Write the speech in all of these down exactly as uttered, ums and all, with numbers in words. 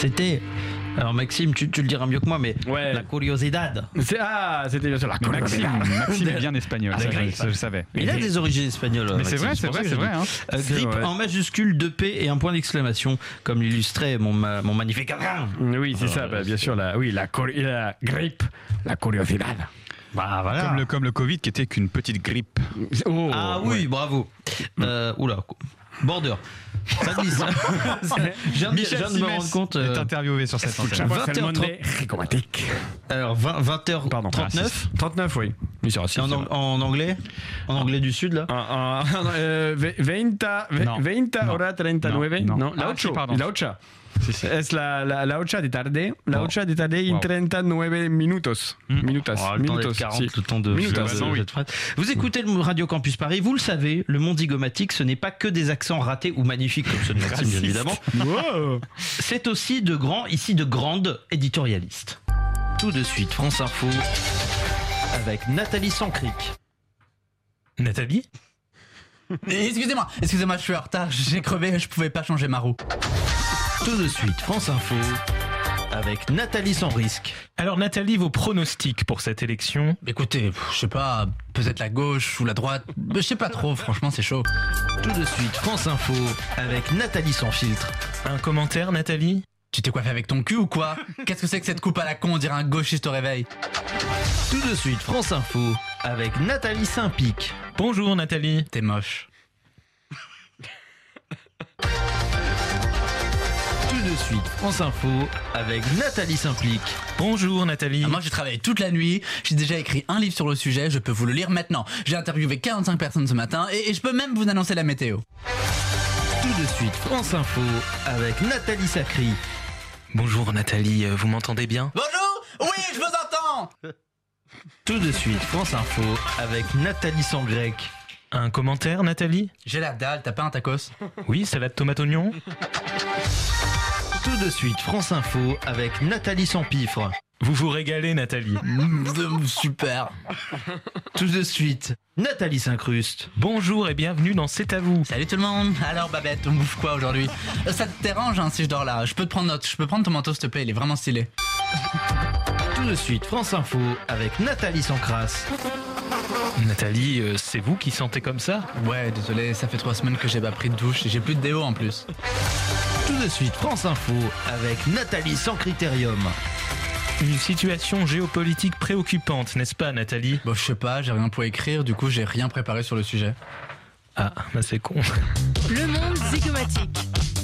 C'était... Alors Maxime, tu, tu le diras mieux que moi, mais ouais. la curiosidad. C'est, ah, c'était bien sûr la Maxime. Maxime est bien espagnol, Ah, ça, je, je, je savais. Il a des origines espagnoles. Mais Maxime, c'est vrai, c'est vrai, c'est vrai. Hein. Euh, grippe vrai. En majuscule, deux P et un point d'exclamation, comme l'illustrait mon, ma, mon magnifique. Oui, c'est Alors, ça, bah, bien sûr, la, oui, la, la grippe, la curiosidad. Bah, voilà. Comme le, comme le Covid qui était qu'une petite grippe. Oh, ah oui, ouais. Bravo. Euh, oula, border. Ça glisse. Je viens de me rendre compte. Euh, est interviewé sur cette antenne. vingt heures trente. Alors vingt heures trente-neuf. trente-neuf, oui. oui c'est en, en, en anglais En anglais du Sud, là en, en, euh, vingt hora treinta-nueve. Non, non. la ocho. Ah, la ocho. Sí, sí. Es la, la, la ocho de tarde. La ocho de tarde en wow. treinta-nueve minutos. Mm. Minutas. Oh, le minutos. temps quarante, sí. Le temps de, minutos, de, de oui. cette phrase. Vous écoutez le Radio Campus Paris, vous le savez, le monde zygomatique, ce n'est pas que des accents ratés ou magnifiques comme ceux de Maxime, bien évidemment. Wow. C'est aussi de grands, ici de grandes éditorialistes. Tout de suite, France Info, avec Nathalie Sancric. Nathalie ? Excusez-moi, excusez-moi, je suis en retard, j'ai crevé, je pouvais pas changer ma roue. Tout de suite, France Info, avec Nathalie sans risque. Alors Nathalie, vos pronostics pour cette élection ? Écoutez, je sais pas, peut-être la gauche ou la droite, je sais pas trop, franchement c'est chaud. Tout de suite, France Info, avec Nathalie sans filtre. Un commentaire, Nathalie ? Tu t'es coiffé avec ton cul ou quoi ? Qu'est-ce que c'est que cette coupe à la con, on dirait un gauchiste au réveil. Tout de suite, France Info, avec Nathalie Saint-Pic. Bonjour Nathalie. T'es moche. Tout de suite, France Info, avec Nathalie Saint-Pic. Bonjour Nathalie. Ah, moi j'ai travaillé toute la nuit, j'ai déjà écrit un livre sur le sujet, je peux vous le lire maintenant. J'ai interviewé quarante-cinq personnes ce matin et, et je peux même vous annoncer la météo. Tout de suite, France Info, avec Nathalie Sacry. Bonjour Nathalie, vous m'entendez bien ? Bonjour ! Oui, je vous entends ! Tout de suite, France Info, avec Nathalie Sangrec. Un commentaire, Nathalie ? J'ai la dalle, t'as pas un tacos ? Oui, salade tomate oignon. Tout de suite, France Info, avec Nathalie Sampifre. Vous vous régalez, Nathalie. Mmh, super. Tout de suite, Nathalie s'incruste. Bonjour et bienvenue dans C'est à vous. Salut tout le monde. Alors Babette, on bouffe quoi aujourd'hui ? Ça te dérange hein, si je dors là ? Je peux te prendre notre, je peux prendre ton manteau s'il te plaît, il est vraiment stylé. Tout de suite, France Info, avec Nathalie Sancrasse. Nathalie, euh, c'est vous qui sentez comme ça ? Ouais, désolé, ça fait trois semaines que j'ai pas pris de douche et j'ai plus de déo en plus. Tout de suite, France Info, avec Nathalie sans critérium. Une situation géopolitique préoccupante, n'est-ce pas Nathalie ? Bon, je sais pas, j'ai rien pour écrire, du coup j'ai rien préparé sur le sujet. Ah, bah c'est con. Le monde zygomatique.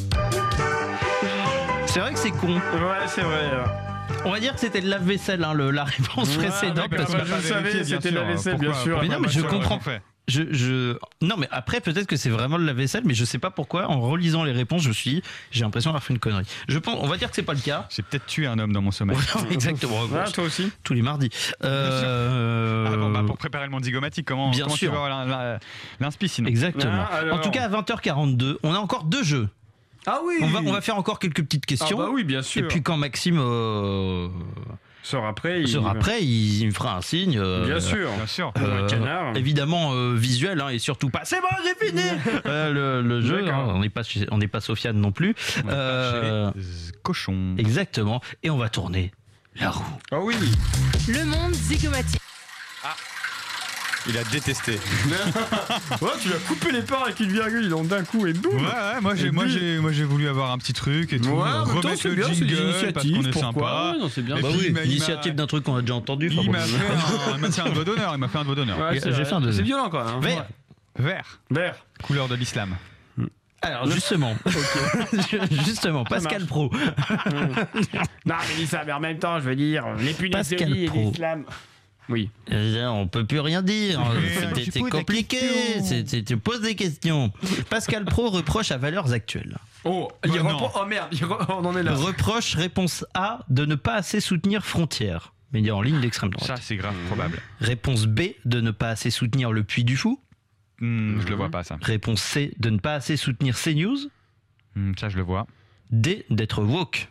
C'est vrai que c'est con. Ouais, c'est vrai. On va dire que c'était le lave-vaisselle, hein, le, la réponse ouais, précédente. Parce que je savais, c'était le lave-vaisselle, bien sûr. Mais non, mais je comprends. Je, je... Non, mais après, peut-être que c'est vraiment le lave-vaisselle, mais je sais pas pourquoi. En relisant les réponses, je me suis dit, j'ai l'impression d'avoir fait une connerie. Je pense, on va dire que c'est pas le cas. J'ai peut-être tué un homme dans mon sommeil. Exactement. Ah, toi aussi. Tous les mardis. Euh... Ah, bon, bah, pour préparer le monde zygomatique, comment, bien comment sûr. tu vas l'inspi sinon ? Exactement. Ah, alors... En tout cas, à vingt heures quarante-deux, on a encore deux jeux. Ah oui. On va, on va faire encore quelques petites questions. Ah bah oui, bien sûr. Et puis quand Maxime euh, sera prêt, il... sera prêt, il, il me fera un signe. Euh, bien sûr, bien sûr. Euh, canard. Évidemment euh, visuel hein, et surtout pas. C'est bon, j'ai fini. euh, le, le jeu, hein, on n'est pas, on n'est pas Sofiane non plus. On euh, pas chez les cochons. Exactement. Et on va tourner la roue. Ah oui. Le monde zygomatique. Ah. Il a détesté. Ouais, tu lui as coupé les parts avec une virgule, donc d'un coup et boum. Ouais, ouais, moi j'ai, moi j'ai, moi j'ai voulu avoir un petit truc et tout. Ouais, remettre c'est le bien, jingle c'est parce qu'on est pourquoi sympa. Ouais, non, c'est bien. Bah oui, l'initiative d'un truc qu'on a déjà entendu. Il m'a fait un, il m'a fait un doigt d'honneur. Il m'a fait un doigt d'honneur. Ouais, j'ai fait un c'est violent quoi. Hein. Vert. Vert. Vert. Couleur de l'islam. Alors justement, justement, Pascal Pro. Non mais dis ça, mais en même temps, je veux dire, les punaises de lit et l'islam. Oui. On peut plus rien dire. Mais c'est, c'est compliqué. C'est, c'est, tu poses des questions. Pascal Pro reproche à Valeurs Actuelles. Oh, il oh, repro- oh merde, il re- on en est là. Reproche réponse A de ne pas assez soutenir Frontières, média en ligne d'extrême droite. Ça c'est grave mmh. probable. Réponse B de ne pas assez soutenir le Puy du Fou. Mmh, je le vois pas ça. Réponse C de ne pas assez soutenir CNews. Mmh, ça je le vois. D d'être woke.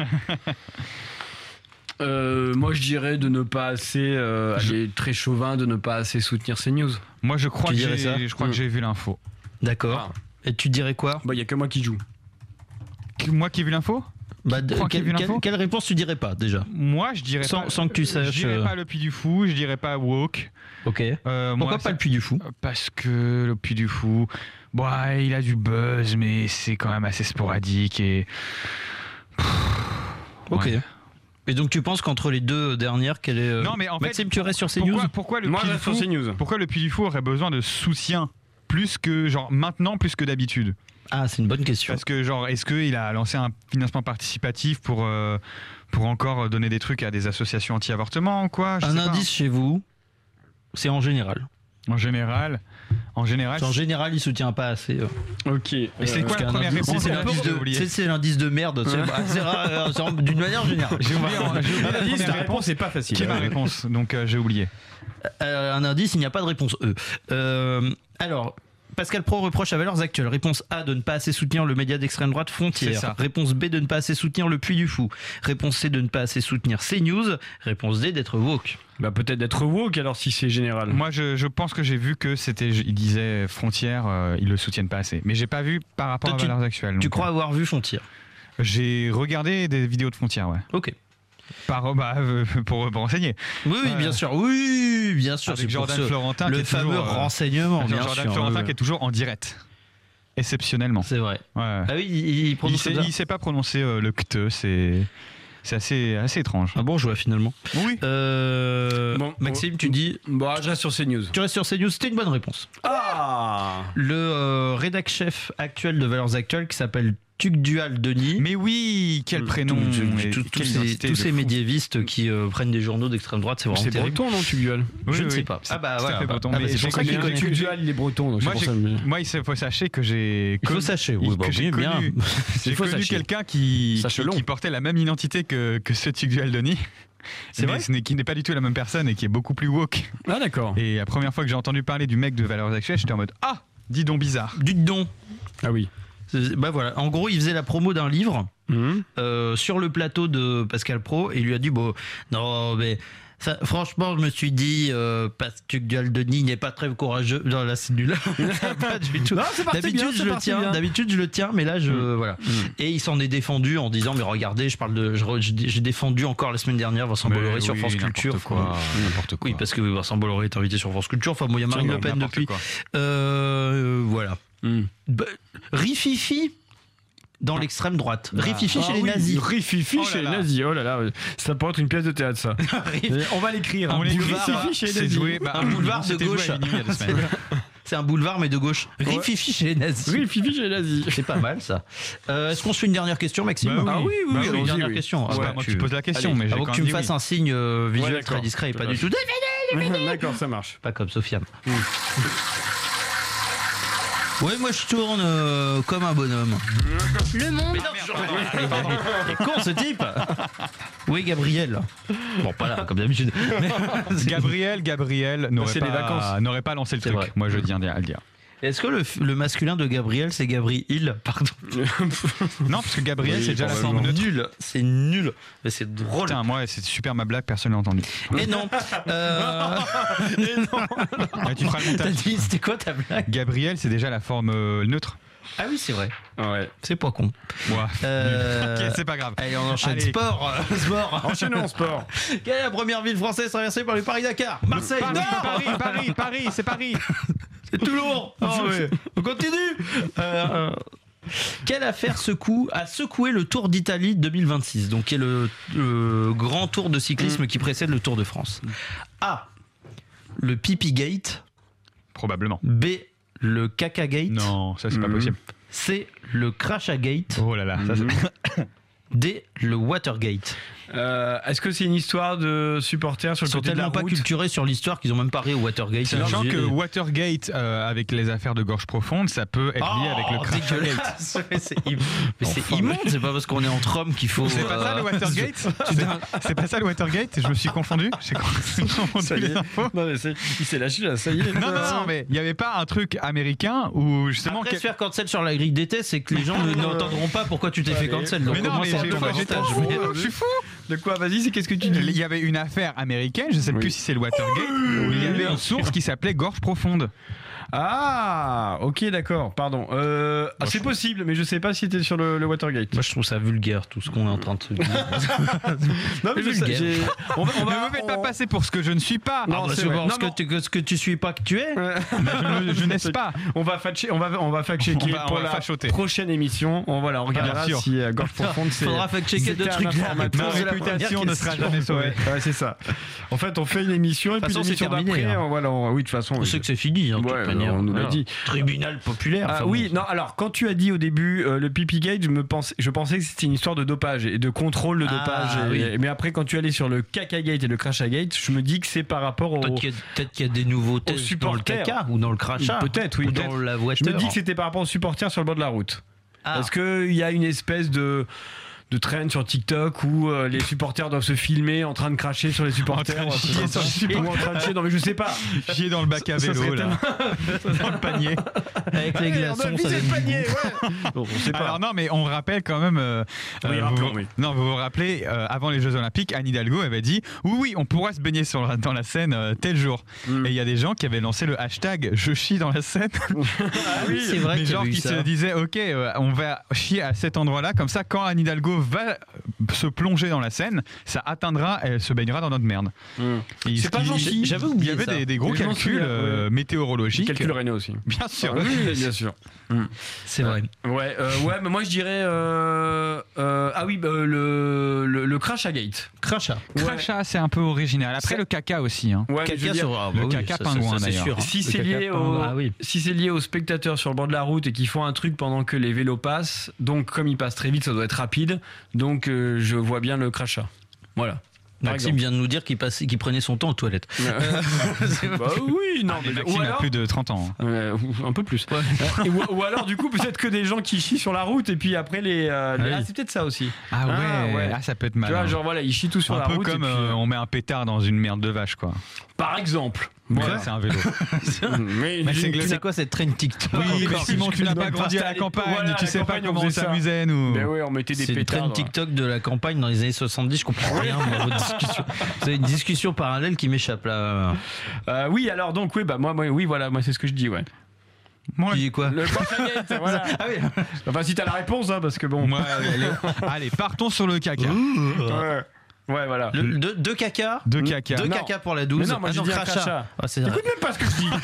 Euh, moi je dirais de ne pas assez euh, je... aller très chauvin, de ne pas assez soutenir CNews. Moi je crois, que j'ai, ça je crois mmh. que j'ai vu l'info. D'accord. Ah. Et tu dirais quoi ? Bah il y a que moi qui joue. Moi qui ai vu l'info ? Bah, de, quelle, quelle, quelle réponse tu dirais pas déjà? Moi, je dirais sans, pas. Sans que tu saches. Je dirais pas le Puy du Fou, je dirais pas woke. Ok. Euh, Pourquoi moi, pas ça... le Puy du Fou? Parce que le Puy du Fou, bon, il a du buzz, mais c'est quand même assez sporadique et. Pff, ok. Ouais. Et donc tu penses qu'entre les deux dernières, quelle est. Non, mais en Maxime, fait, tu restes sur CNews? Pourquoi, pourquoi le Moi, Puy je du reste sur Fou CNews. Pourquoi le Puy du Fou aurait besoin de soutien plus que genre maintenant plus que d'habitude? Ah, c'est une bonne question. Parce que genre, est-ce qu'il a lancé un financement participatif pour euh, pour encore donner des trucs à des associations anti-avortement ou quoi? Je Un sais indice pas. chez vous, c'est en général. En général, en général. En général, il soutient pas assez. euh. Ok. Et c'est Euh, quoi la première indice- réponse? C'est J'ai l'indice oublié. de, oublié. c'est- c'est l'indice de merde. c'est- bah, c'est rare, euh, c'est en- d'une manière générale. J'ai oublié, j'ai oublié la La première réponse réponse. c'est pas facile. Qui est ma réponse? Donc euh, j'ai oublié. Euh, un indice, il n'y a pas de réponse E. Euh, alors, Pascal Pro reproche à Valeurs Actuelles. Réponse A, de ne pas assez soutenir le média d'extrême droite C'est Frontières. ça. Réponse B, de ne pas assez soutenir le Puy du Fou. Réponse C, de ne pas assez soutenir CNews. Réponse D, d'être woke. Bah peut-être d'être woke alors si c'est général. Moi, je, je pense que j'ai vu que c'était, il disait Frontières, euh, ils le soutiennent pas assez. Mais j'ai pas vu par rapport Toi, à tu- Valeurs Actuelles. Tu donc, crois avoir vu Frontières? euh, J'ai regardé des vidéos de Frontières, ouais. Ok. Par, bah, euh, pour, pour renseigner. Oui, oui, Ouais. bien sûr. Oui, bien sûr. Avec c'est pour Jordan ce- Florentin, qui le est fameux toujours, euh, renseignement, bien Jordan sûr. Florentin oui, qui est toujours en direct. Exceptionnellement. C'est vrai. Ouais. Ah oui, il, il Il prononce sait, comme ça. il sait pas prononcer euh, le cte, c'est, c'est assez, assez étrange. Un bon choix finalement. Oui. Euh, Bon, Maxime, tu dis. Bah je reste sur CNews. Tu restes sur CNews, c'était une bonne réponse. Ah. Le euh, rédac chef actuel de Valeurs Actuelles qui s'appelle Tugdual Denis. Mais oui, quel prénom. Tous- et tous- quelle tous ces, identité tous de ces fou. médiévistes qui euh, prennent des journaux d'extrême droite, c'est vraiment C'est terrible. breton non Tugdual? Oui, Je ne oui, sais oui. pas. C'est Ah bah tout à voilà. fait bah, breton, ah bah, mais c'est j'ai pour ça qu'il connu- connaît. Tugdual il est breton donc Moi, c'est j'ai- pour ça. que- moi, il faut sachez que j'ai Il faut connu- sachez, oui, bah, que j'ai oui, bien. connu, j'ai Il faut connu sachez. quelqu'un qui, Sachez-le. qui, qui portait la même identité que, que ce Tugdual Denis. C'est Mais vrai ce n'est, qui n'est pas du tout la même personne et qui est beaucoup plus woke. Ah d'accord. Et la première fois que j'ai entendu parler du mec de Valeurs Actuelles, j'étais en mode ah, dis donc bizarre. Du don. Ah oui. C'est- Bah voilà. En gros, il faisait la promo d'un livre Mmh. euh, sur le plateau de Pascal Pro et il lui a dit bon, non mais. Ça, franchement, je me suis dit, euh, parce que Tugdual Denis n'est pas très courageux. Non, là, c'est nul. Pas du tout. Non, c'est parti D'habitude, bien, je c'est le parti tiens. bien. D'habitude, je le tiens, mais là, je voilà. Et il s'en est défendu en disant, mais regardez, je parle de, je re- j'ai défendu encore la semaine dernière Vincent Mais Bolloré sur oui, France n'importe Culture. quoi, Enfin, n'importe quoi. Oui, parce que Vincent Bolloré est invité sur France Culture. Enfin, bon, il y a Marine Le Pen N'importe depuis. quoi. Euh, voilà. Mmh. Bah, Rififi dans l'extrême droite. Rififi chez Ah les oui, nazis. Rififi Oh là chez les là. nazis. Oh là là. Ça pourrait être une pièce de théâtre ça. Rif- On va l'écrire. Un hein. boulevard, Rififi chez les C'est nazis. joué, bah, Un boulevard non, de c'était joué gauche. à Avignon il y a deux semaines. C'est un boulevard, mais de gauche. Rififi chez les nazis. Rififi chez les nazis. C'est pas mal ça. Euh, Est-ce qu'on se fait une dernière question, Maxime? Bah oui. Ah oui, oui, Bah oui, oui, une dernière oui. question. C'est Ah pas ouais, moi tu- qui pose la question, Allez, mais j'ai avant quand que tu même me dit fasses oui. un signe euh, visuel Ouais, très d'accord. discret et pas Ouais. du tout. D'accord, ça marche. Pas comme Sofiane. Oui, moi je tourne euh, comme un bonhomme. Le monde, Il est con ce type. Oui, Gabriel. Bon, pas là, comme d'habitude. Mais- Gabriel, Gabriel n'aurait C'est les pas, vacances. n'aurait pas lancé le C'est truc. vrai. Moi, je dis à le dire. Est-ce que le, le masculin de Gabriel, c'est Gabriel? Pardon. Non, parce que Gabriel, Oui, c'est déjà la probablement. forme neutre. Nul. C'est nul. Mais c'est drôle. Putain, moi, c'est super ma blague, personne n'a entendu. Et non. Euh... Ah, tu feras le T'as montage. dit, c'était quoi ta blague? Gabriel, c'est déjà la forme euh, neutre. Ah oui, c'est vrai. Ouais. C'est pas con. Ouais. Euh, Ok, c'est pas grave. Allez, on enchaîne. Allez. Sport. euh, sport. Enchaînons en sport. Quelle est la première ville française traversée par le Paris-Dakar? Marseille. Paris, Non, Paris, Paris, Paris, c'est Paris. c'est Toulon. Oh, ouais. On continue. Euh, Quelle affaire secoue, a secoué le Tour d'Italie deux mille vingt-six, donc qui est le, le grand tour de cyclisme qui précède le Tour de France? A. Le Pipi Gate. Probablement. B. Le Caca Gate. Non, ça, c'est pas Mhm. possible. C. Le Cracha Gate. Oh là là, ça, c'est. D. Le Watergate. Euh, Est-ce que c'est une histoire de supporters sur Ils le sont côté de la tellement pas route? culturés sur l'histoire qu'ils ont même parlé au Watergate. Sachant Ils que ont dit- Watergate, euh, avec les affaires de gorge profonde, ça peut être lié avec le Oh, Crash Gate. dégueulasse. Mais c'est im- mais c'est Enfin, immonde, c'est pas parce qu'on est entre hommes qu'il faut. C'est pas ça le euh, Watergate C'est- C'est pas ça le Watergate Je me suis confondu. J'ai confondu Ça y est. les infos. Non, mais c'est- il s'est lâché là, ça y est. Non, non, non, mais il n'y avait pas un truc américain où justement. Après, quel- se faire cancel sur la grille d'été, c'est que les gens ne- n'entendront pas pourquoi tu t'es fait Allez. cancel. Donc, Mais non, comment mais ça j'ai ton pas- j'étais avantage fou, mais- je suis fou. De quoi? Vas-y, c'est qu'est-ce que tu dis? Il y avait une affaire américaine, je sais Oui. plus si c'est le Watergate, où il y avait une source qui s'appelait gorge profonde. Ah, ok, d'accord, pardon. Euh, ah, c'est possible, mais je sais pas si c'était sur le, le Watergate. Moi, je trouve ça vulgaire, tout ce qu'on est en train de se dire. Non, mais vulgaire. J'ai... On va, on va, ne me faites pas passer pour ce que je ne suis pas. Non, ah, bah, c'est voir ce, que tu, ce que tu suis pas que tu es. je je n'est pas. On va fact-checker, on va, on va fact-checker on va, pour on va la fachoter. prochaine émission. On, voilà, on regardera ah, si euh, Gorge Profonde, c'est... Faudra fact-checker deux trucs. Ma réputation ne sera jamais sauvée. Ouais, c'est ça. En fait, on fait une émission et puis l'émission d'après, hein. Voilà, on, oui, de toute façon. On sait que c'est fini, hein, de ouais, toute manière. On nous l'a dit. Tribunal populaire. Ah, oui, non, alors, quand tu as dit au début euh, le Pipigate, je, me pense, je pensais que c'était une histoire de dopage et de contrôle de ah, dopage. Et, oui. et, mais après, quand tu es allé sur le Cacagate et le Crashagate, je me dis que c'est par rapport au. Peut-être qu'il y a, peut-être qu'il y a des nouveaux tests dans le caca ou dans le crachat. Peut-être, oui. Ou peut-être. dans la voiture. Je me dis que c'était par rapport aux supporters sur le bord de la route. Ah. Parce qu'il y a une espèce de. de trend sur TikTok où euh, les supporters doivent se filmer en train de cracher sur les supporters en train de chier sur les supporters ou en train de chier, non mais je sais pas, chier dans le bac à vélo là dans le panier avec les glaçons, ça le panier, ouais. Bon, on sait pas. Alors non, mais on rappelle quand même euh, oui, euh, rappelons, vous, oui. non vous vous rappelez euh, avant les Jeux Olympiques, Anne Hidalgo avait dit oui oui on pourra se baigner sur la, dans la Seine euh, tel jour mm. et il y a des gens qui avaient lancé le hashtag je chie dans la Seine. Ah oui, c'est vrai, mais genre qui ça. se disaient ok euh, on va chier à cet endroit là, comme ça quand Anne Hidalgo va se plonger dans la Seine, ça atteindra, elle se baignera dans notre merde. Mmh. C'est pas gentil. J'avais oublié. Il y avait des, des gros les calculs euh, ouais. météorologiques. Calculs rénaux aussi. Bien sûr. Ah, oui, bien sûr. Mmh. C'est vrai. Euh, ouais, euh, ouais, mais moi je dirais. Euh, euh, ah oui, bah, le, le, le Crashagate. Crachat. Ouais. Crachat, c'est un peu original. Après c'est... le caca aussi. Hein. Ouais, caca sur ah, bah le oui, caca ça, pingouin ça, d'ailleurs. Sûr, hein. Si c'est lié au, ah, oui. si c'est lié aux spectateurs sur le bord de la route et qu'ils font un truc pendant que les vélos passent, donc comme ils passent très vite, ça doit être rapide. Donc euh, je vois bien le crachat. Voilà. Maxime vient de nous dire qu'il, passait, qu'il prenait son temps aux toilettes. Euh, bah oui, non. Ah, mais Maxime alors, a plus de trente ans. Hein. Euh, un peu plus. Ouais. Et, ou, ou alors, du coup, peut-être que des gens qui chient sur la route et puis après les. Euh, ah, les... oui. Ah, c'est peut-être ça aussi. Ah ouais, ah, ouais. Ah, ça peut être mal. Tu vois, genre voilà, ils chient tout sur un la peu route. Comme et puis, euh, on met un pétard dans une merde de vache, quoi. Par exemple. Voilà, c'est un vélo. mais mais c'est, c'est quoi cette traîne TikTok? Oui, mais Simon, tu n'as pas grandi à la campagne, voilà, tu sais pas comment on s'amusait, nous. Mais oui, on mettait des c'est pétards. C'est une traîne TikTok de la campagne dans les années soixante-dix, je comprends rien dans votre discussion. C'est une discussion parallèle qui m'échappe là. Euh, oui, alors donc, oui, bah moi, moi, oui, voilà, moi c'est ce que je dis, ouais. Moi, tu dis quoi? Le Crashagate, voilà. Ah oui. Enfin, si t'as la réponse, hein, parce que bon. Moi, allez, allez, partons sur le caca. Ouais. Ouais, voilà. Le, deux, deux caca. Deux caca. Deux caca pour la douze. Mais non, moi, ah, j'ai dit un crachat. Ah, c'est T'écoutes même pas ce que je dis.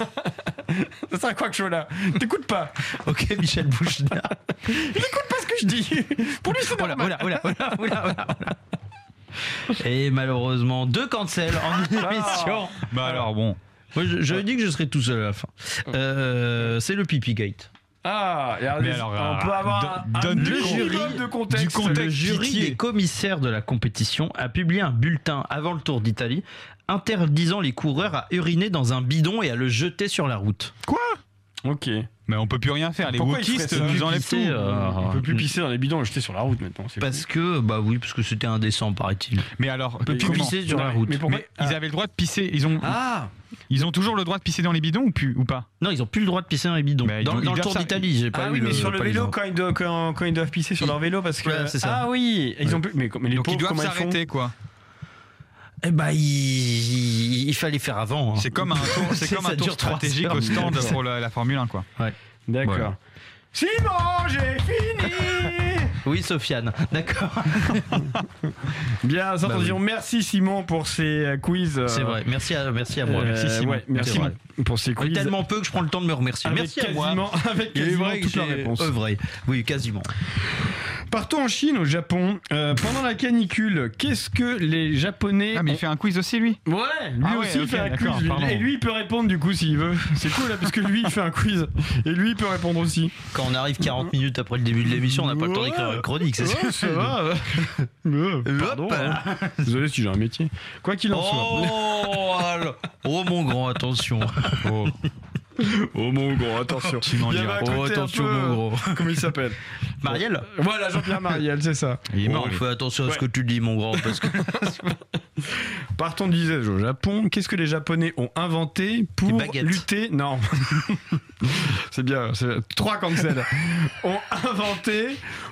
Ça sert à quoi que je suis là? T'écoutes pas. Ok, Michel Bouchna. Il écoute pas ce que je dis. Pour lui, c'est normal. Voilà, voilà, voilà, voilà, voilà, voilà. Et malheureusement, deux cancels en une émission. Bah alors, bon. Moi, je, je dis que je serai tout seul à la fin. Euh, c'est le Pipigate. Ah, mais alors, on peut avoir un, donne un du jury de contexte. Du contexte. Le jury pitié. Des commissaires de la compétition a publié un bulletin avant le Tour d'Italie interdisant les coureurs à uriner dans un bidon et à le jeter sur la route. Quoi? Ok. Mais on peut plus rien faire. Les Pourquoi wokistes nous enlèvent tout. Euh, on peut plus pisser dans les bidons et jeter sur la route maintenant. C'est parce fou. que, bah oui, parce que c'était indécent, paraît-il. Mais alors, on peut plus pisser sur non, la route. Mais, mais ah. Ils avaient le droit de pisser. Ils ont. Ah. Ils ont toujours le droit de pisser dans les bidons ou, plus, ou pas? Non, ils n'ont plus le droit de pisser dans les bidons. Mais dans ils dans le Tour d'Italie, j'ai pas ah eu oui, le, mais sur le vélo, quand ils, doivent, quand, quand ils doivent pisser sur leur vélo, parce que. Ouais, c'est ça. Ah oui, ils ouais. ont plus. Mais, mais les donc pauvres, ils doivent comment s'arrêter, ils font quoi. Eh bah, il, il, il fallait faire avant. Hein. C'est comme un tour, c'est c'est comme un tour stratégique au stand pour la, la Formule un, quoi. Ouais. D'accord. Voilà. Simon, j'ai fini. Oui, Sofiane, d'accord. Bien, sans bah transition. Oui. Merci Simon pour ces quiz. C'est vrai, merci à, merci à moi. Euh, merci Simon. Ouais, merci Simon pour ces quiz. Tellement peu que je prends le temps de me remercier. Avec merci quasiment, à moi. Avec quasiment vrai toute la réponse. Œuvré. Oui, quasiment. Partons en Chine, au Japon. Euh, pendant la canicule, qu'est-ce que les Japonais... Ah, mais il fait un quiz aussi, lui? Ouais, lui ah aussi ouais, il fait okay, un quiz. Lui. Et lui, il peut répondre du coup s'il veut. C'est cool, là, parce que lui, il fait un quiz. Et lui, il peut répondre aussi. Quand on arrive quarante minutes après le début de l'émission, on n'a pas le temps d'écrire une chronique, c'est ouais, ça va. Pardon, hein. Désolé si j'ai un métier. Quoi qu'il en oh, soit. Alors. Oh mon grand, attention. Oh. Oh mon gros, attention. Tu m'en diras. Oh attention peu, mon gros. Comment il s'appelle? Marielle. Voilà, Jean-Pierre Marielle, c'est ça. Il est mort. Oh, fais attention à ouais. ce que tu dis, mon grand, parce que. Partons, disais-je, au Japon. Qu'est-ce que les Japonais ont inventé pour lutter? Non. C'est bien. C'est... Trois cancels. ont inventé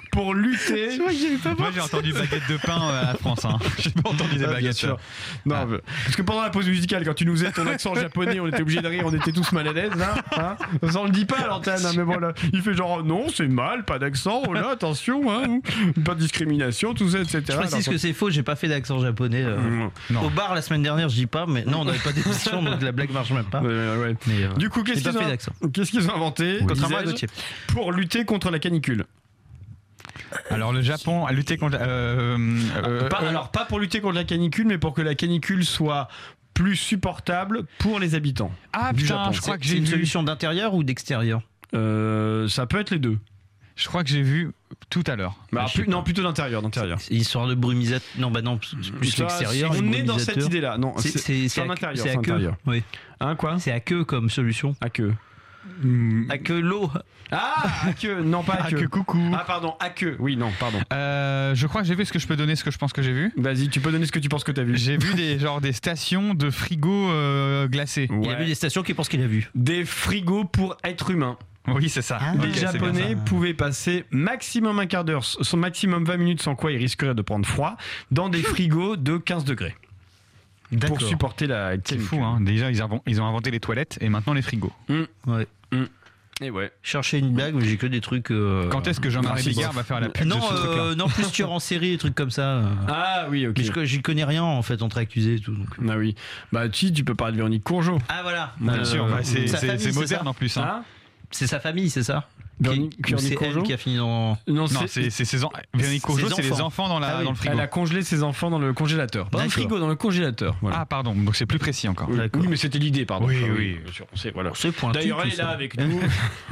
pour lutter. Moi j'ai entendu baguette de pain à la France. Hein. J'ai pas entendu des ah, baguettes. Non, ah. Parce que pendant la pause musicale, quand tu nous faisais ton accent japonais, on était obligé de rire, on était tous mal à l'aise. Là, hein. Ça on le dit pas à l'antenne, hein, mais voilà. Il fait genre non, c'est mal, pas d'accent, oh là, attention, hein, pas de discrimination, tout ça, et cetera. Je précise Alors, que c'est faux, j'ai pas fait d'accent japonais. Euh, non. Au bar la semaine dernière, je dis pas, mais non, on n'avait pas d'émission, donc la blague marche même pas. Ouais, ouais. Mais, euh, du coup, qu'est-ce qu'ils, ont... qu'est-ce qu'ils ont inventé oui. Contrairement à Gauthier pour lutter contre la canicule? Alors le Japon a lutté contre. Euh, euh, pas, euh, alors pas pour lutter contre la canicule, mais pour que la canicule soit plus supportable pour les habitants. Ah du putain, Japon. je crois que c'est j'ai une vu... solution d'intérieur ou d'extérieur. Euh, ça peut être les deux. Je crois que j'ai vu tout à l'heure. Bah, plus, non, plutôt d'intérieur, d'intérieur. C'est histoire de brumisateur. Non, bah non, plus ça, l'extérieur. On est dans cette idée-là. Non, c'est, c'est, c'est, en intérieur. C'est à queue. Oui. Hein, quoi? C'est à queue comme solution. À queue. À queue l'eau. Ah, à queue, non pas à, à queue. queue coucou. Ah pardon, à queue. Oui, non, pardon. Euh, je crois que j'ai vu ce que je peux donner, ce que je pense que j'ai vu. Vas-y, tu peux donner ce que tu penses que t'as vu. J'ai vu des genre des stations de frigo euh, glacés. Ouais. Il a vu des stations qui pensent qu'il a vu. Des frigos pour être humain. Oui, c'est ça. Ah, les Japonais pouvaient passer maximum un quart d'heure, son maximum vingt minutes, sans quoi ils risqueraient de prendre froid, dans des frigos de quinze degrés. D'accord. Pour supporter la canicule. C'est fou, hein. Déjà, ils, avont, ils ont inventé les toilettes et maintenant les frigos. Mmh. Ouais. Mmh. Et ouais. Chercher une blague, mais j'ai que des trucs. Euh... Quand est-ce que Jean-Marie Bigard va faire la pub non, de ce euh, truc-là? Non, plus tueur en série, des trucs comme ça. Ah oui, ok. Mais je, j'y connais rien en fait entre accusés et tout. Donc. Ah oui. Bah si, tu peux parler de Véronique Courgeot. Ah voilà. Bien euh, sûr, bah, c'est, c'est, famille, c'est moderne c'est en plus. Hein. Hein c'est sa famille, c'est ça? Véronique, qui, c'est elle qui a fini dans. Non, c'est, non, c'est, c'est ses en... Véronique Courgeot, c'est les enfants dans, la, ah oui. dans le frigo. Elle a congelé ses enfants dans le congélateur. Dans le frigo, dans le congélateur. Voilà. Ah, pardon, donc c'est plus précis encore. Oui, oui mais c'était l'idée, pardon. Oui, enfin, oui. oui. On sait, voilà. C'est pointu, d'ailleurs, elle est là avec nous.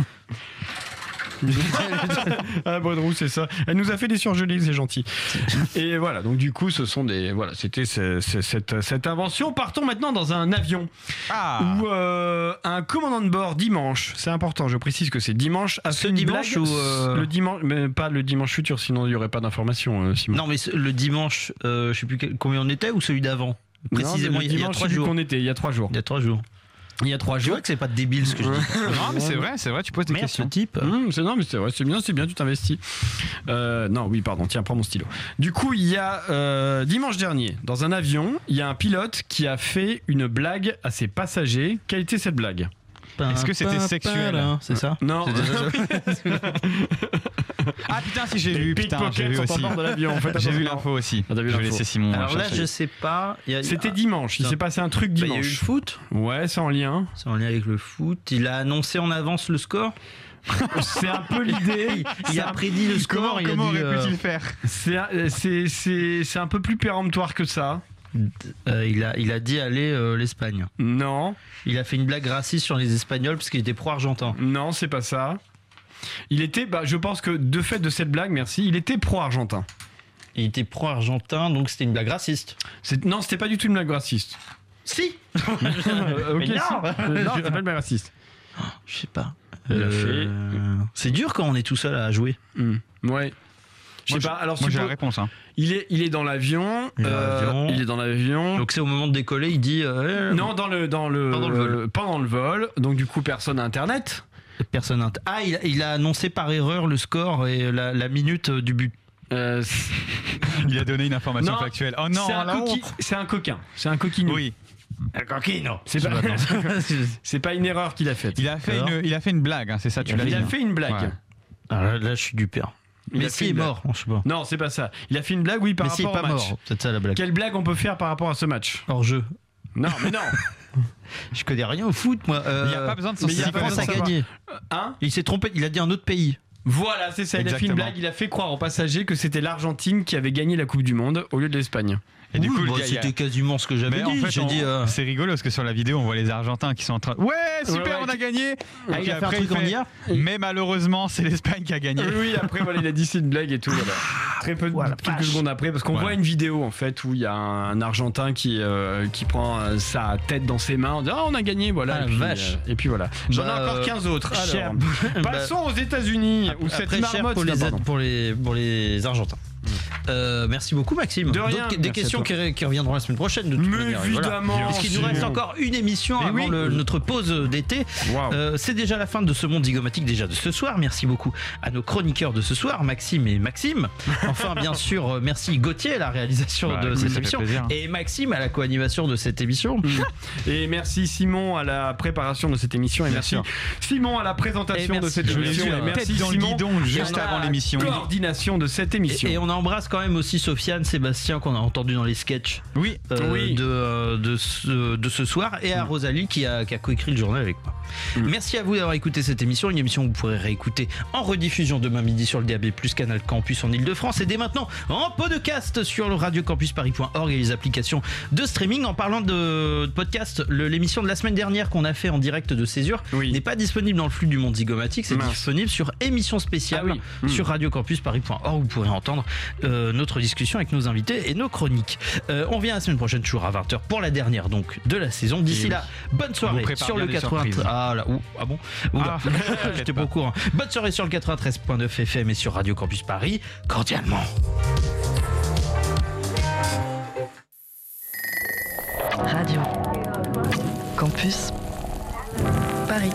Ah, Baudrou, c'est ça. Elle nous a fait des surgelés, c'est gentil. Et voilà, donc du coup, ce sont des. Voilà, c'était c'est, c'est, cette, cette invention. Partons maintenant dans un avion. Ah. Où euh, un commandant de bord, dimanche, c'est important, je précise que c'est dimanche, a ce fait dimanche blague, ou. Euh... Le dimanche, mais pas le dimanche futur, sinon il n'y aurait pas d'information, euh, Simon. Non, mais le dimanche, euh, je sais plus quel, combien on était ou celui d'avant? Précisément, non, il y a trois jours. Qu'on était, il y a trois jours. Il y a trois jours. Il y a trois je jours. vois que c'est pas débile ce que je dis. Non, mais c'est vrai, c'est vrai, tu poses des Merde, questions. Ce type. Mmh, c'est, non, mais c'est vrai, c'est bien, c'est bien, tu t'investis. Euh, non, oui, pardon, tiens, prends mon stylo. Du coup, il y a euh, dimanche dernier, dans un avion, il y a un pilote qui a fait une blague à ses passagers. Quelle était cette blague? Est-ce que c'était sexuel? C'est ça? Non. Ah putain, si j'ai vu, putain, j'ai vu aussi. De l'avion, en fait, j'ai vu l'info aussi. Ah, vu je vais laisser Simon. Alors là, je sais pas. Y a, C'était dimanche. Il s'est passé un truc dimanche. Il bah, y a eu le foot. Ouais, c'est en lien. C'est en lien avec le foot. Il a annoncé en avance le score. C'est un peu l'idée. Il, il a prédit le score. Comment, il comment a dit, aurait pu-t-il euh... faire? c'est, c'est, c'est, c'est un peu plus péremptoire que ça. Euh, il, a, il a dit aller euh, l'Espagne. Non. Il a fait une blague raciste sur les Espagnols parce qu'il était pro-argentin. Non, c'est pas ça. Il était, bah, je pense que de fait de cette blague, merci, il était pro-argentin. Il était pro-argentin, donc c'était une blague raciste. C'est, non, c'était pas du tout une blague raciste. Si. euh, okay, Mais non, si. euh, non, c'est pas une blague raciste. Oh, je sais pas. Euh, fait... C'est dur quand on est tout seul à jouer. Mmh. Ouais. Je sais moi, pas. Alors, moi, j'ai pas... la réponse. Hein. Il est, il est dans l'avion. Il est, euh, il est dans l'avion. Donc c'est au moment de décoller, il dit. Euh, non, dans le, dans le. Pendant le vol. Pendant le vol. Donc du coup, personne n'a Internet. Personne. Inter... Ah, il a, il a annoncé par erreur le score et la, la minute du but. Euh, il a donné une information non, factuelle. Oh non, c'est un, coqui... c'est un coquin. C'est un coquino. Oui. Un coquino. C'est pas... c'est pas une erreur qu'il a faite. Il a fait, une, il a fait une blague, hein, c'est ça, tu l'as dit. Il a hein. fait une blague. Ouais. Alors là, là, je suis du père. Il Messi est mort, je sais pas. Non, c'est pas ça. Il a fait une blague, oui, par Messi rapport est pas au match. mort, c'est ça la blague. Quelle blague on peut faire par rapport à ce match? Hors jeu. Non, mais non. Je connais rien au foot, moi. Euh, il n'y a pas besoin de s'en Mais il commence à gagner. Hein? Il s'est trompé, il a dit un autre pays. Voilà, c'est ça. Il Exactement. a fait une blague, il a fait croire aux passagers que c'était l'Argentine qui avait gagné la Coupe du Monde au lieu de l'Espagne. Et du oui, coup, bon, le gars, c'était a... quasiment ce que j'avais mais dit. En fait, J'ai on... dit euh... c'est rigolo parce que sur la vidéo, on voit les Argentins qui sont en train. Ouais, super, ouais, ouais, on a gagné. Ah, il a fait un truc fait... en hier. Mais malheureusement, c'est l'Espagne qui a gagné. Oui, oui, après, voilà, il a dit c'est une blague et tout. Voilà. Très peu, voilà, quelques vache. secondes après, parce qu'on voilà. voit une vidéo en fait où il y a un, un Argentin qui euh, qui prend euh, sa tête dans ses mains en disant oh, on a gagné, voilà. Ah, et, puis, vache. Euh, et puis voilà. J'en bah, ai encore quinze autres. Cher. Alors, passons aux États-Unis où après, cette marmotte pour, là, les, pour les pour les Argentins. Euh, merci beaucoup Maxime. De rien, D'autres, des questions qui, qui reviendront la semaine prochaine de toute Mais manière. évidemment. Voilà. Parce qu'il nous reste encore une émission Mais avant oui. le, notre pause d'été. Wow. Euh, c'est déjà la fin de ce monde zygomatique déjà de ce soir. Merci beaucoup à nos chroniqueurs de ce soir, Maxime et Maxime. Enfin bien sûr, euh, merci Gauthier à la réalisation Bah, de oui, cette ça fait émission plaisir. et Maxime à la co-animation de cette émission. Et merci Simon à la préparation de cette émission et merci sûr. Simon à la Et présentation merci, de cette je l'ai émission vu, et la merci tête dans le Simon guidon juste à la avant l'émission. coordination de cette émission. Et, et on embrasse quand même aussi Sofiane, Sébastien qu'on a entendu dans les sketchs Oui. euh, Oui. de, euh, de, ce, de ce soir et à Rosalie qui a, qui a coécrit le journal avec moi. Mm. Merci à vous d'avoir écouté cette émission, une émission que vous pourrez réécouter en rediffusion demain midi sur le D A B plus, Canal Campus en Ile-de-France et dès maintenant en podcast sur le radiocampusparis point org et les applications de streaming. En parlant de, de podcast, le- l'émission de la semaine dernière qu'on a fait en direct de Césure Oui. n'est pas disponible dans le flux du monde zygomatique, c'est Mince. disponible sur émission spéciale Ah oui. Mm. sur radiocampusparis point org. Vous pourrez entendre euh, notre discussion avec nos invités et nos chroniques. Euh, on vient la semaine prochaine toujours à vingt heures pour la dernière donc de la saison. D'ici Et là, bonne soirée prépare sur bien le des quatre-vingts. surprises. Ah là, ouh, ah bon Oula. Ah, J'étais pas au courant. Bonne soirée sur le quatre-vingt-treize point neuf F M et sur Radio Campus Paris, cordialement. Radio Campus Paris.